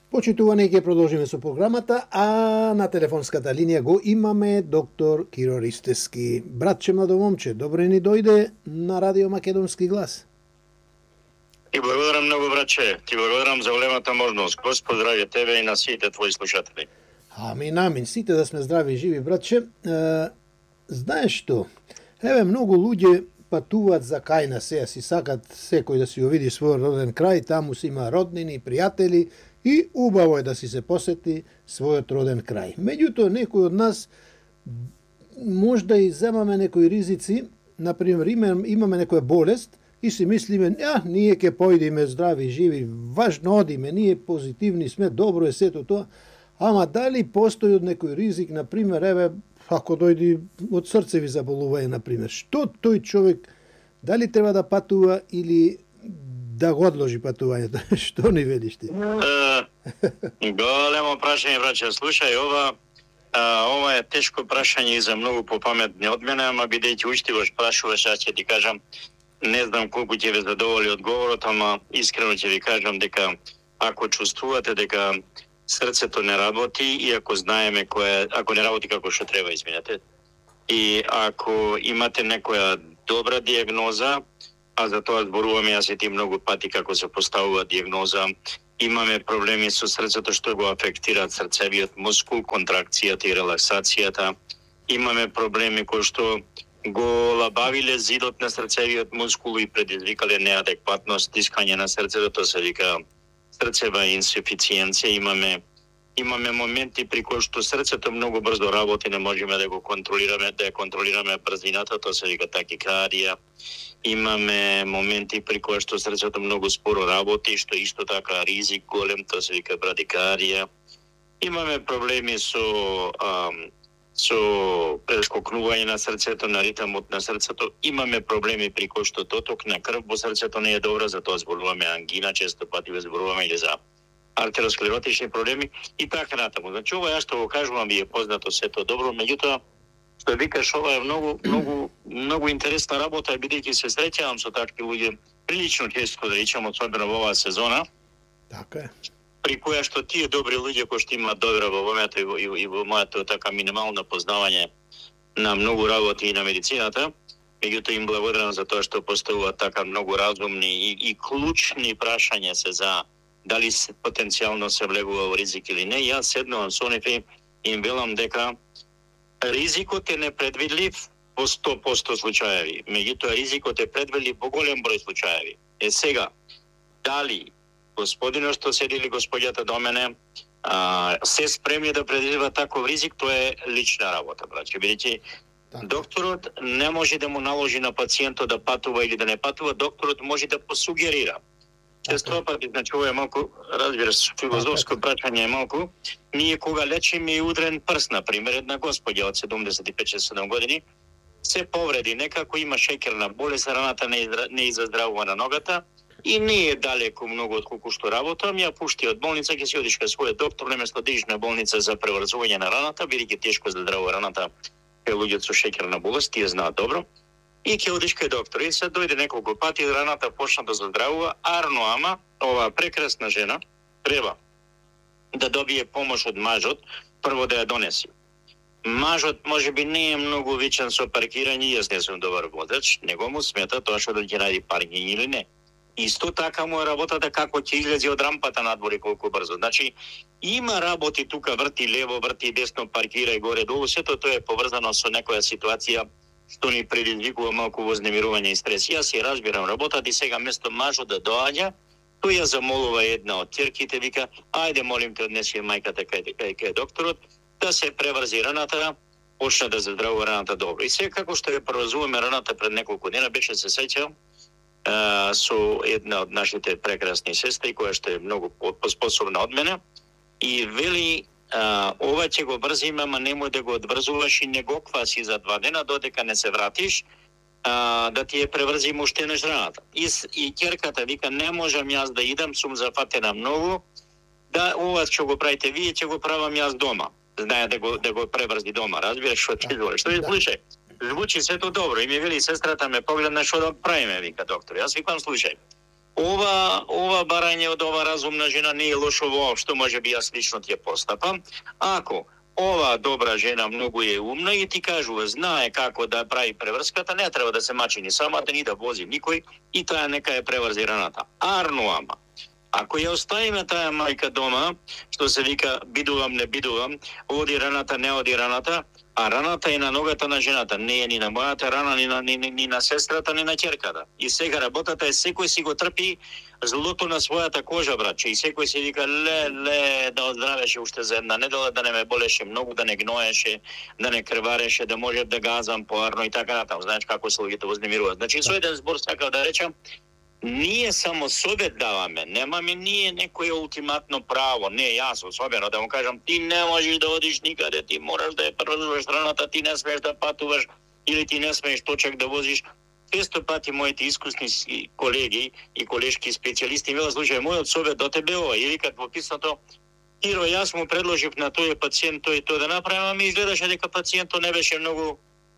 Почитувани, ќе продолжиме со програмата, а на телефонската линија го имаме доктор Киро Ристевски. Братче, младо момче, добре ни дојде на Радио Македонски глас. Ти благодарам многу, братче. Ти благодарам за големата можност. Господ здравје тебе и на сите твои слушатели. Амин, амин. Сите да сме здрави и живи, братче. Знаеш што? Еве, многу луѓе патуваат за кај на сеја си сакат секој да си го види својот роден крај, таму си има роднини, пријатели и убаво е да си се посети својот роден крај. Меѓутоа, некој од нас можда и земаме некои ризици, например, имаме некоја болест и си мислиме, ние ќе појдеме здрави, живи, важно одиме, ние позитивни сме, добро е сето тоа, ама дали постои од некој ризик, например, еве, ако дојди од срцеви заболување, например, што тој човек, дали треба да патува или да го одложи патувањето? Што ни велиш ти? Големо прашање, браќа. Слушај, ова е тешко прашање и за многу попаметни од мене, ама бидејќи учтивош прашуваш, аз ќе ти кажам, не знам колку ќе ве задоволи одговорот, ама искрено ќе ви кажам дека ако чувствувате дека срцето не работи и ако знаеме ако не работи како што треба, извинете, и ако имате некоја добра диагноза, а за тоа зборуваме јас и ти многу пати како се поставува диагноза, имаме проблеми со срцето што го афектираат срцевиот мускул, контракцијата и релаксацијата, имаме проблеми кои што го лабавиле зидот на срцевиот мускул и предизвикале неадекватно стискање на срцето, тоа се вика срцева инсуфициенција. Имаме моменти при кои што срцето многу брзо работи, не можеме да го контролираме, да ја контролираме брзината, тоа се вика такикардија. Имаме моменти при кои што срцето многу споро работи, што исто така ризик голем, тоа се вика брадикардија. Имаме проблеми со прескокнување на срцето, на ритмот на срцето. Имаме проблеми при кои што доток на крв во срцето не е добра, затоа зборуваме ангина, често пати зборуваме или за артеросклеротични проблеми и така натаму. Значи, ова јас што го кажувам ви е познато сето добро, меѓутоа, што викаш, ова е многу интересна работа, бидејќи се среќавам со такви луѓе прилично често, да речам, особено во оваа сезона. Така е. При која што тие добри луѓе кои што имаат добра во моето и во моето така минимално познавање на многу работи и на медицината, меѓутоа им благодарам за тоа што поставуваат така многу разумни и клучни прашања се за дали потенцијално се влегува во ризик или не. Јас седнувам со нив и им велам дека ризикот е непредвидлив во 100% случаеви, меѓутоа ризикот е предвидлив во голем број случаеви. Сега, дали господинот што седи или господјата до мене се спремни да предвидува таков ризик, тоа е лична работа, браќе, бидејќи докторот не може да му наложи на пациентот да патува или да не патува, докторот може да посугерира. Често пати, значи, ова е малку, разбираш, филозофско прашање е малку. Ние кога лечиме и удрен прст, например, една господја од 75-7 години, се повреди некако, има шеќерна болест, раната не изоздравува на ногата и не е далеко многу од колку што работам, ја пушти од болница, ќе си одиш кај својот доктор, наместо да идиш на болница за преврзување на раната, бидејќи тешко заздравува раната кај луѓето со шеќерна болест, тие знаат добро. И ќе одиш кај доктор. И се дојде неколку пати, раната почна да заздравува, арно ама, оваа прекрасна жена треба да добие помош од мажот, прво да ја донеси. Мажот можеби не е многу вичен со паркирање, јас не сум добар водач, него му смета тоа што да ќе најди паркинг или не. Исто така му е работата како ќе излезе од рампата надвор и колку брзо. Значи, има работи тука, врти лево, врти десно, паркирај горе-долу, сето тоа е поврзано со некоја ситуација што ни предизвикува малку вознемирување и стрес. Јас си разбирам работата и сега место мажот да доаѓа, тој ја замолува една од ќерките, вика, ајде молим те однеси мајката кај докторот, да се преврзи раната, почна да заздравува раната добро. И сега како што ја преврзуваме раната пред неколку дена, беше се сеќавам со една од нашите прекрасни сестри, која што е многу поспособна од мене, и вели, ова ќе го врзиме, ама немој да го одврзуваш и не го кваси за 2 дена, додека не се вратиш, да ти ја преврзим уште еднаш раната. И ќерката вика, не можам јас да идам, сум зафатена многу, да ова што го правите вие, ќе го правам јас дома. Знае да го преврзи дома, разбираш што ти збориш. Што ви слушај? Звучи сето добро. И ми вели сестрата ме погледна што да правиме, вика доктор. Јас викам, слушај, ова барање од ова разумна жена не е лошо воопшто, може би јас лично ти ја постапам. Ако ова добра жена многу е умна и ти кажува, знае како да прави преврската, не треба да се мачи ни самата, ни да вози никој и таа нека е преврзи раната. Арно ама. Ако ја оставиме таа мајка дома, што се вика бидувам, не бидувам, оди раната, не оди раната, а раната е на ногата на жената, не е ни на мојата рана, ни на сестрата, ни на ќерката. И сега работата е секој си го трпи злото на својата кожа, братче, и секој си вика, ле, да оздравеше уште за една недела, да не ме болеше многу, да не гноеше, да не крвареше, да може да газам поарно и така натаму. Знаеш како се луѓето вознемируваат. Значи, со еден збор сакав да речам, ние само совет даваме, немаме ние некое ултиматно право, не јас особено да му кажам ти не можеш да одиш никаде, ти мораш да ја преврзваш раната, ти не смееш да патуваш или ти не смееш точак да возиш. Често пати моите искусни колеги и колешки специјалисти велат, слушај, мојот совет до тебе ова, и викат во писмото, Киро, јас му предложив на тој пациент тој да направи, ама ми изгледаше дека пациентот не беше многу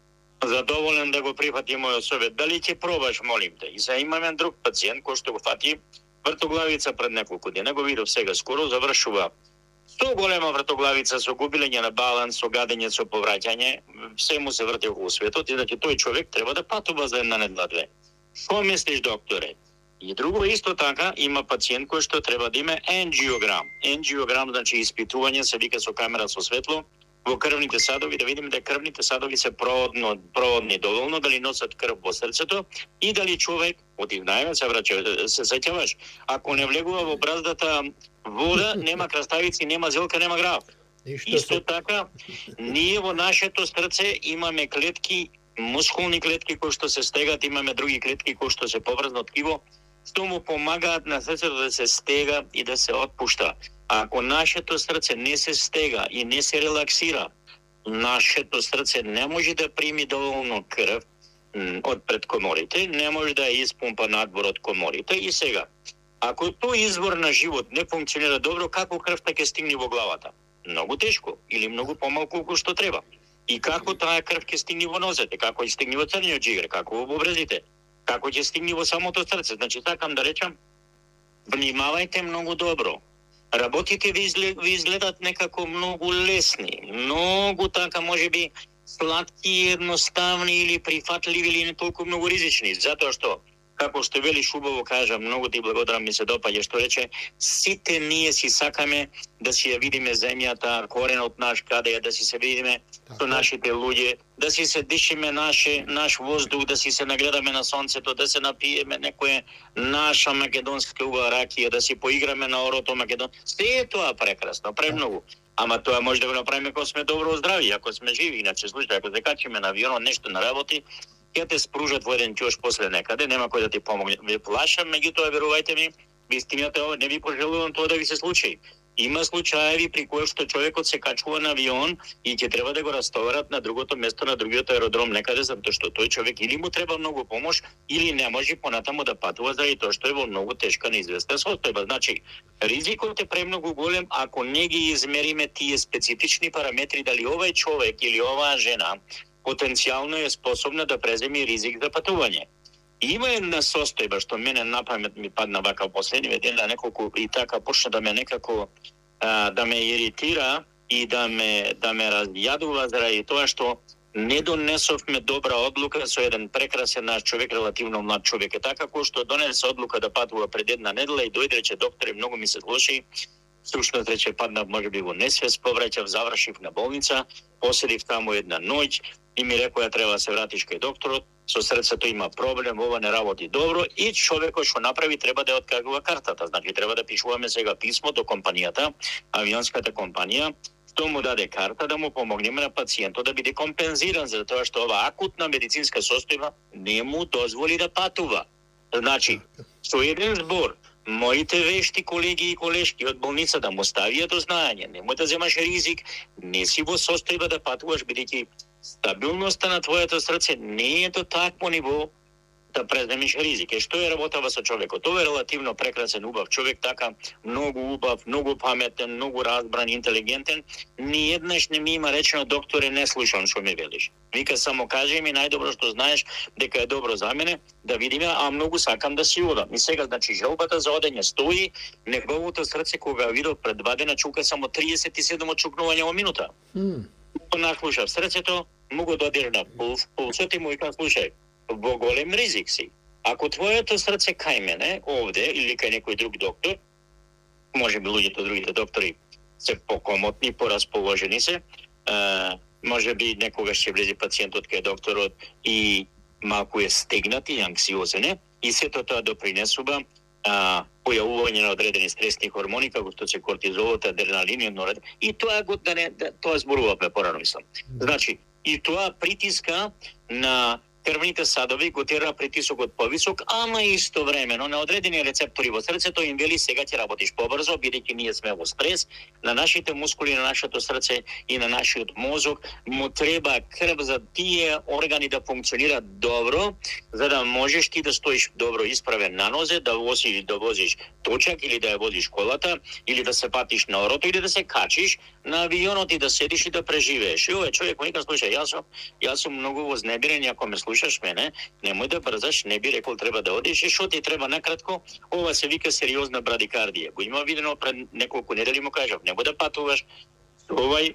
задоволен да го прифати мојот совет. Дали ќе пробаш, молим те? И сега имаме друг пациент кој што го фати вртоглавица пред неколку дена, го видов сега скоро, завршува со голема вртоглавица, со губилење на баланс, со гадење, со повраќање, се му се врти околу светот и значи тој човек треба да патува за една недела-две. Што мислиш, докторе? И друго исто така има пациент кој што треба да има енџиограм. Енџиограм значи испитување, се вика со камера со светло, во крвните садови, да видиме дека крвните садови се проводни доволно, дали носат крв во срцето и дали човек, одивнаеме се враќа, се сеќаваш, ако не влегува во браздата вода, нема краставици, нема зелка, нема грав. Исто така, ние во нашето срце имаме клетки, мускулни клетки кои што се стегат, имаме други клетки кои што се поврзно ткиво, што му помагаат на срцето да се стега и да се отпушта. А ако нашето срце не се стега и не се релаксира, нашето срце не може да прими доволно крв од пред коморите, не може да ја испумпа надвор од коморите. И сега, ако тој извор на живот не функционира добро, како крвта ќе стигне во главата? Многу тешко или многу помалку колку што треба. И како таа крв ќе стигне во нозете, како ќе стигне во црниот џигер, како во образите, како ќе стигне во самото срце. Значи, сакам да речам, внимавајте многу добро. Работите ви изгледат некако многу лесни, многу така можеби сладки, едноставни или прифатливи или не толку многу ризични, затоа што како што велиш убаво кажа, многу ти благодарам, ми се допаѓа што рече, сите ние си сакаме да си ја видиме земјата, коренот наш каде е, да си се видиме со нашите луѓе, да си се дишиме наш воздух, да си се нагледаме на сонцето, да се напиеме некоја наша македонска убава ракија, да си поиграме на орото македон. Се е тоа прекрасно, премногу. Ама тоа може да го направиме кога сме добро здрави, ако сме живи, иначе слушај, ако се качиме на авионот нешто на работи, ќе те спружат во еден ќош после некаде, нема кој да ти помогне. Ве плашам, меѓутоа верувајте ми, вистината не ви пожелувам тоа да ви се случи. Има случаеви при кои што човекот се качува на авион и ќе треба да го растоварат на другото место, на другиот аеродром некаде, затоа што тој човек или му треба многу помош, или не може понатаму да патува заради тоа што е во многу тешка неизвестна состојба. Значи, ризикот е премногу голем ако не ги измериме тие специфични параметри, дали овој човек или оваа жена потенцијално е способна да преземи ризик за патување. Има една состојба што мене на памет ми падна вака последниве дена неколку и така почна да ме некако да ме иритира и да ме разјадува заради тоа што не донесовме добра одлука со еден прекрасен наш човек, релативно млад човек. Е така кој што донесе одлука да патува пред една недела и дојде рече доктор, многу ми се злоши. Всушност рече паднав можеби во несвест, повраќав, завршив на болница, поседив таму една ноќ и ми рекоа треба да се вратиш кај докторот, со срцето има проблем, ова не работи добро и човекот што направи треба да откажува картата. Значи треба да пишуваме сега писмо до компанијата, авионската компанија, што му даде карта да му помогнеме на пациентот да биде компензиран за тоа што ова акутна медицинска состојба не му дозволи да патува. Значи, со еден збор, моите вешти колеги и колешки од болницата му ставија до знаење, немој да земаш ризик, не си во состојба да патуваш, бидејќи стабилноста на твоето срце не е до такво ниво да преземеш ризик. Што е работава со човекот? Тоа е релативно прекрасен, убав човек, така многу убав, многу паметен, многу разбран, интелигентен. Ниеднаш не ми има речено: докторе, не слушам што ми велиш. Вика, само кажи ми најдобро што знаеш дека е добро за мене, да видиме, а многу сакам да си одам. И сега, значи, желбата за одење стои, неговото срце кога видов пред 2 дена чука само 37 отчукнувања во минута. Наслушав срцето, му го додир на пулсот и му вика: слушај, во голем ризик си. Ако твоето срце кај мене овде или кај некој друг доктор, може би луѓето, другите доктори се покомотни, порасположени се, може би некогаш ќе влезе пациентот кај докторот и малку е стегнат и анксиозен, и сето тоа допринесува појавување на одредени стресни хормони, како што се кортизолот, адреналин, и тоа тоа зборувавме порано, мислам. Значи, и тоа притиска на крвните садови, го тера притисокот повисок, ама истовремено на одредени рецептори во срцето им вели: сега ќе работиш побрзо, бидејќи ние сме во стрес. На нашите мускули, на нашето срце и на нашиот мозок му треба крв за тие органи да функционираат добро, за да можеш ти да стоиш добро исправен на нозе, да возиш точак, или да ја возиш колата, или да се патиш на орото, или да се качиш на авионот и да седиш и да преживееш. И овој човек му вика: слушај, јас сум многу вознебирен, ако ме слушаш мене, немој да брзаш, не би рекол треба да одиш, и што ти треба накратко, ова се вика сериозна брадикардија. Го има видено пред неколку недели, му кажав: немој да патуваш со овој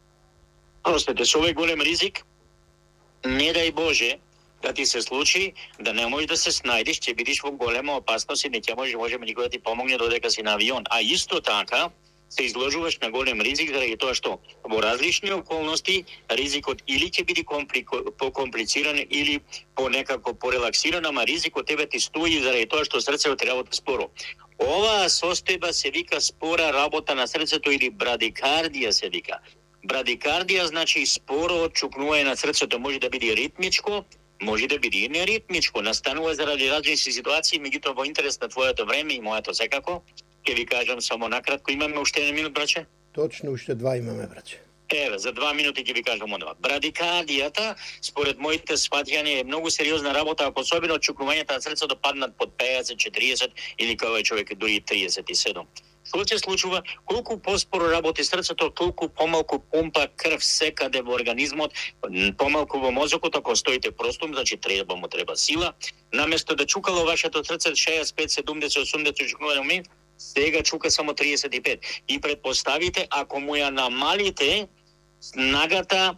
голем ризик, не дај Боже да ти се случи, да не можеш да се снајдеш, ќе бидеш во голема опасност и не ќе можеме никој да ти помогне додека си на авион. А исто така се изложуваш на голем ризик заради тоа што во различни околности ризикот или ќе биде покомплициран или понекако порелаксиран, ама ризикот тебе ти стои заради тоа што срцето ти работи споро. Оваа состојба се вика спора работа на срцето или брадикардија се вика. Брадикардија значи споро отчукнување на срцето, може да биде ритмичко, може да биде и неритмичко, настанува заради различни ситуации, меѓутоа во интерес на твоето време и моето секако, ќе ви кажам само накратко. Имаме уште 1 минут, браче? Точно, уште 2 имаме, браче. Еве, за 2 минути ќе ви кажам онова. Брадикардијата, според моите сваќања, е многу сериозна работа, ако особено отчукнувањата на срцето паднат под 50, 40 или кај овој човек дури 37. Што се случува? Колку поспоро работи срцето, толку помалку помпа крв секаде во организмот, помалку во мозокот. Ако стоите простум, значи му треба сила. Наместо да чукало вашето срце 65, 70, 80 чукнувања, сега чука само 35. И предпоставите, ако му ја намалите снагата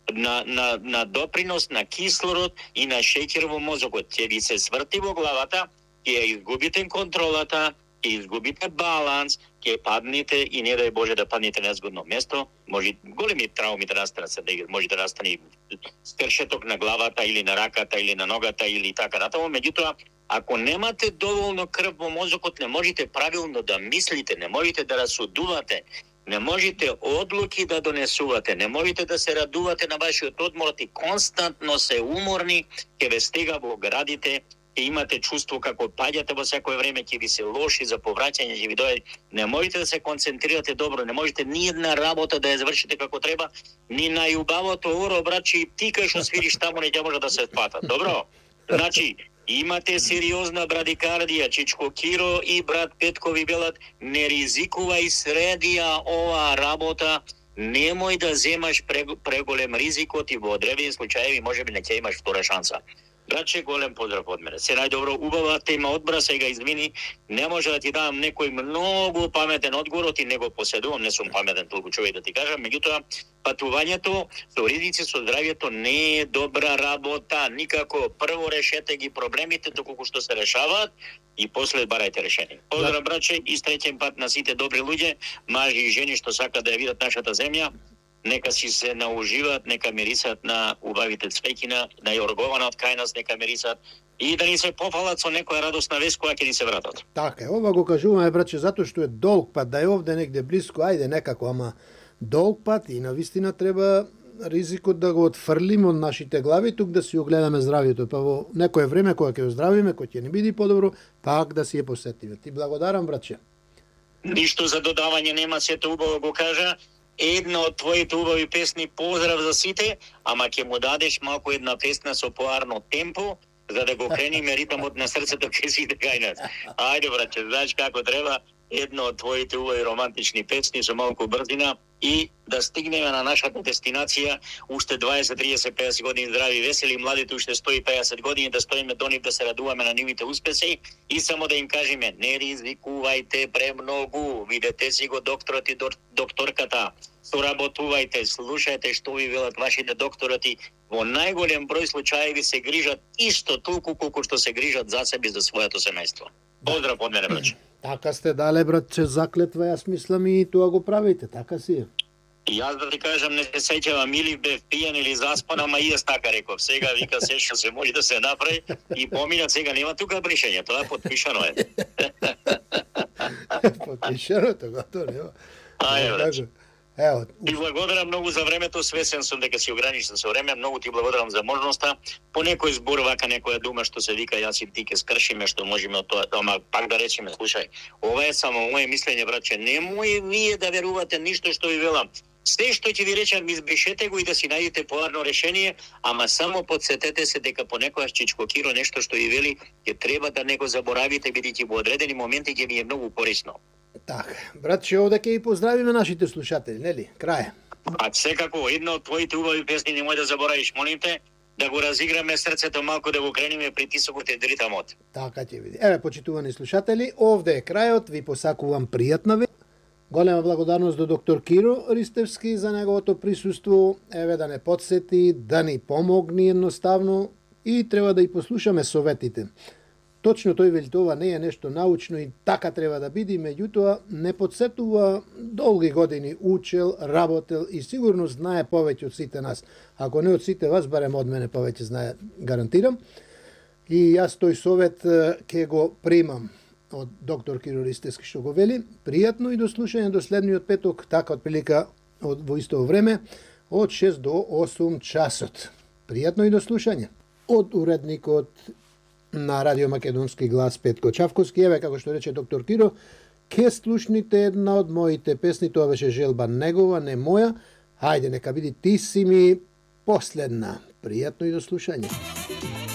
на допринос на кислород и на шеќер во мозокот, ќе ви се сврти во главата, ќе изгубите контролата, ќе изгубите баланс, ќе паднете и не дај Боже да паднете на згодно место, може големи трауми да настанат, може да настане скршеток на главата или на раката или на ногата или така натаму. Меѓутоа, ако немате доволно крв во мозокот, не можете правилно да мислите, не можете да расудувате, не можете одлуки да донесувате, не можете да се радувате на вашиот одмор, и константно се уморни, ќе ве стега во градите, ќе имате чувство како паѓате во секое време, ќе ви се лоши за повраќање, ќе ви дојде, не можете да се концентрирате добро, не можете ни една работа да ја завршите како треба, ни најубавото оро, брачи, и ти кај што свириш таму не ќе може да се спата. Добро? Значи, имате сериозна брадикардија, Чичко Киро и брат Петко ви велат: не ризикувај средија оваа работа, немој да земаш преголем ризикот и во одредени случаеви можеби не ќе имаш втора шанса. Братче, голем поздрав од мене. Се најдобро, убава тема одбра, сега извини, не може да ти дам некој многу паметен одговор, ти не го поседувам, не сум паметен толку човек да ти кажам, меѓутоа патувањето со ризици со здравјето не е добра работа, никако. Прво решете ги проблемите доколку што се решаваат и после барајте решение. Поздрав, братче, и среќен пат на сите добри луѓе, мажи и жени што сакаат да ја видат нашата земја. Нека си се науживаат, нека мирисат на убавите цвеќина, на јоргованот кај нас, нека мирисат и да ни се пофалат со некоја радосна вест која ќе ни се вратат. Така е, ова го кажуваме, братче, затоа што е долг пат, да е овде негде блиско, ајде некако, ама долг пат и навистина треба ризикот да го отфрлиме од нашите глави, тук да си огледаме здравјето, па во некое време кога ќе оздравиме, кога ќе не биде подобро, пак да си ја посетиме. Ти благодарам, братче. Ништо за додавање нема, сето убаво го кажа. Една од твоите убави песни, поздрав за сите, ама ќе му дадеш малку една песна со поарно темпо, за да го крениме ритмот на срцето ке сите кај нас. Ајде братче, знаеш како треба, едно од твоите убави романтични песни со малку брзина и да стигнеме на нашата дестинација уште 20, 30, 50 години здрави, весели, младите уште 150 години да стоиме до нив, да се радуваме на нивите успеси и само да им кажеме: не ризикувајте премногу, видете си го докторот и докторката, соработувајте, слушајте што ви велат вашите докторати. Во најголем број случаеви се грижат исто толку колку што се грижат за себе и за своето семејство. Поздрав од мене, браќе. Така сте дале, братче, заклетва, јас мислам и тоа го правите, така си е. И јас да ти кажам, не се сеќавам или бев пијан или заспан, ама и јас така реков. Сега вика се што се може да се направи и помина, сега нема тука бришење, тоа подпишано е. Подпишано тоа, тоа нема. Ајде, браќе. Ево, Ти благодарам многу за времето, свесен сум дека си ограничен со време, многу ти благодарам за можноста. По некој збор вака некоја дума што се вика јас и ти ке скршиме што можеме од тоа, ама пак да речеме, слушај, ова е само моје мислење, браќе, немој вие да верувате ништо што ви велам. Се што ќе ви речам, избришете го и да си најдете поарно решение, ама само подсетете се дека понекогаш Чичко Киро нешто што ви вели, ќе треба да не го заборавите, бидејќи во одредени моменти ќе ви е многу корисно. така. Братче, овде ќе и поздравиме нашите слушатели, нели? Крај. А секако, една од твоите убави песни немој да заборавиш, молим те, да го разиграме срцето малку, да го крениме притисокот и ритмот. Така ќе види. Еве, почитувани слушатели, овде е крајот, ви посакувам пријатна вечер. Голема благодарност до доктор Киро Ристевски за неговото присуство, еве да не подсети, да ни помогни едноставно и треба да и послушаме советите. Точно тој вели, това не е нешто научно и така треба да биде, меѓутоа не подсетува, долги години учел, работел и сигурно знае повеќе од сите нас. Ако не од сите вас, барем од мене повеќе знае, гарантирам. И јас тој совет ќе го примам од доктор Киро Ристевски што го вели. Пријатно и до слушање до следниот петок, така отприлика во исто време, од 6 до 8 часот. Пријатно и до слушање. Од уредникот на Радио Македонски глас Петко Чавковски, еве како што рече доктор Киро, ке слушните една од моите песни, тоа беше желба негова, не моја. Хајде, нека биде ти си ми последна. Пријатно и до слушање.